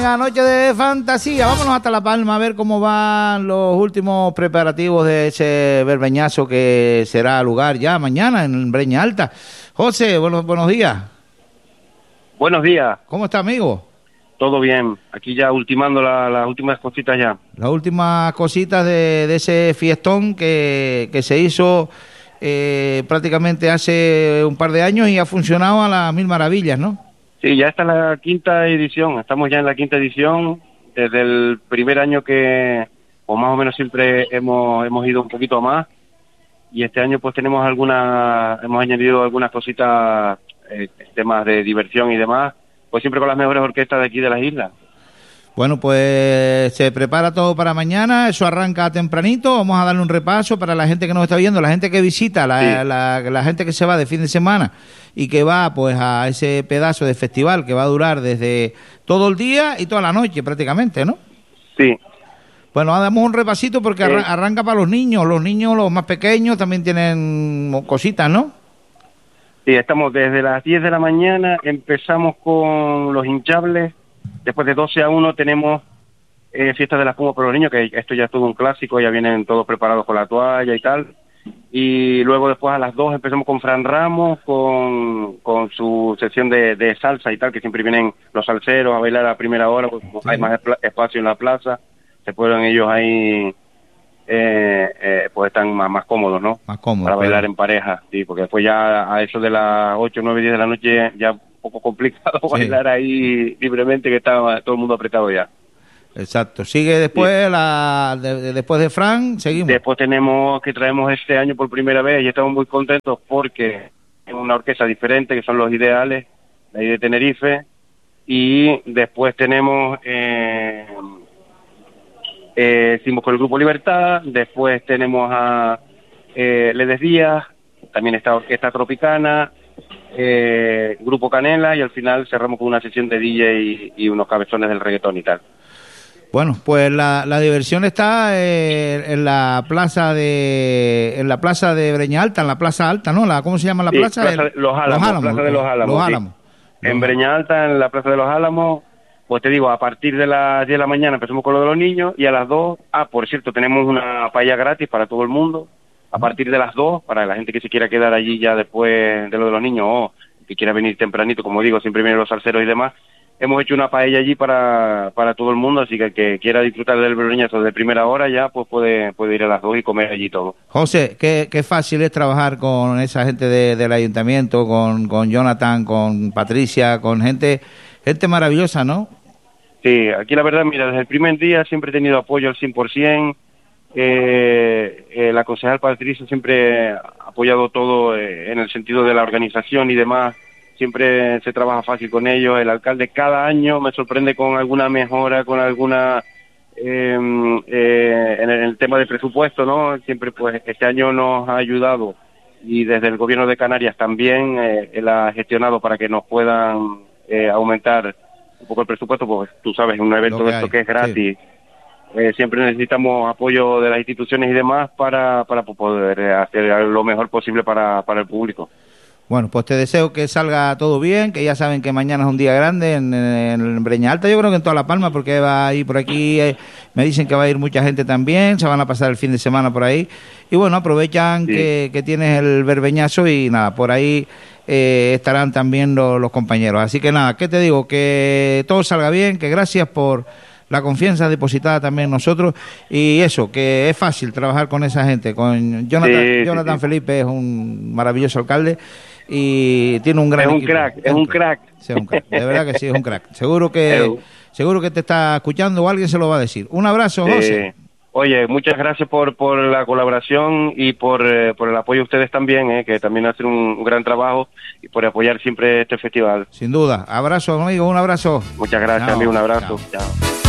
una noche de fantasía. Vámonos hasta La Palma a ver cómo van los últimos preparativos de ese verbeñazo que será lugar ya mañana en Breña Alta. José, buenos días. Buenos días. ¿Cómo está, amigo? Todo bien. Aquí ya ultimando las últimas cositas ya. Las últimas cositas de ese fiestón que se hizo prácticamente hace un par de años y ha funcionado a las mil maravillas, ¿no? Sí, ya está la quinta edición. Estamos ya en la quinta edición. Desde el primer año que, o más o menos siempre hemos ido un poquito más. Y este año pues hemos añadido algunas cositas, temas de diversión y demás, pues siempre con las mejores orquestas de aquí de las islas. Bueno, pues se prepara todo para mañana, eso arranca tempranito, vamos a darle un repaso para la gente que nos está viendo, la gente que visita, la gente que se va de fin de semana y que va pues a ese pedazo de festival que va a durar desde todo el día y toda la noche prácticamente, ¿no? Sí. Bueno, damos un repasito porque arranca para los niños, los más pequeños también tienen cositas, ¿no? Sí, estamos desde las 10 de la mañana, empezamos con los hinchables. Después de 12 a 1 tenemos fiesta de la espuma por los niños, que esto ya es todo un clásico, ya vienen todos preparados con la toalla y tal. Y luego después a las 2 empezamos con Fran Ramos, con su sección de salsa y tal, que siempre vienen los salseros a bailar a primera hora, porque sí, hay más espacio en la plaza, se pueden ellos ahí, pues están más cómodos, ¿no? Más cómodos. Para bailar en pareja, sí, porque después ya a eso de las 8, 9, 10 de la noche ya poco complicado bailar ahí libremente, que estaba todo el mundo apretado ya. Exacto. Sigue después, sí. Después de Fran, seguimos. Después traemos este año por primera vez y estamos muy contentos porque es una orquesta diferente, que son Los Ideales, de ahí de Tenerife, y después tenemos hicimos con el Grupo Libertad, después tenemos a Ledes Díaz, también está Orquesta Tropicana, Grupo Canela, y al final cerramos con una sesión de DJ y unos cabezones del reggaetón y tal. Bueno, pues la diversión está en la plaza de Breña Alta, en la Plaza Alta, ¿no? ¿Cómo se llama la plaza? Los Álamos, Plaza de los Álamos. Los Álamos. Sí. En Breña Alta, en la Plaza de los Álamos, pues te digo, a partir de las 10 de la mañana empezamos con lo de los niños y a las 2, por cierto, tenemos una paella gratis para todo el mundo. A partir de las 2, para la gente que se quiera quedar allí ya después de lo de los niños o que quiera venir tempranito, como digo, siempre vienen los salseros y demás, hemos hecho una paella allí para todo el mundo, así que el que quiera disfrutar del verbeñazo de primera hora ya pues puede ir a las 2 y comer allí todo. José, qué fácil es trabajar con esa gente del ayuntamiento, con Jonathan, con Patricia, con gente maravillosa, ¿no? Sí, aquí la verdad, mira, desde el primer día siempre he tenido apoyo al 100%. La concejal Patricia siempre ha apoyado todo en el sentido de la organización y demás, siempre se trabaja fácil con ellos. El alcalde cada año me sorprende con alguna mejora, con alguna en el tema de presupuesto, ¿no? Siempre pues este año nos ha ayudado y desde el gobierno de Canarias también él ha gestionado para que nos puedan aumentar un poco el presupuesto, pues tú sabes, un evento de esto que es gratis. Sí. Siempre necesitamos apoyo de las instituciones y demás para poder hacer lo mejor posible para el público. Bueno, pues te deseo que salga todo bien, que ya saben que mañana es un día grande en Breña Alta, yo creo que en toda La Palma, porque va a ir por aquí, me dicen que va a ir mucha gente también, se van a pasar el fin de semana por ahí, y bueno, aprovechan sí. que tienes el verbeñazo y nada, por ahí estarán también los compañeros. Así que nada, ¿qué te digo? Que todo salga bien, que gracias por la confianza depositada también en nosotros, y eso, que es fácil trabajar con esa gente, con Jonathan sí. Felipe es un maravilloso alcalde y tiene un gran equipo. Es un crack. Sí, es un crack, de verdad que sí, es un crack. Seguro que te está escuchando o alguien se lo va a decir. Un abrazo, José. Oye, muchas gracias por la colaboración y por el apoyo a ustedes también, que también hacen un gran trabajo, y por apoyar siempre este festival. Sin duda. Abrazo, amigo, un abrazo. Muchas gracias, amigo, un abrazo. Chao.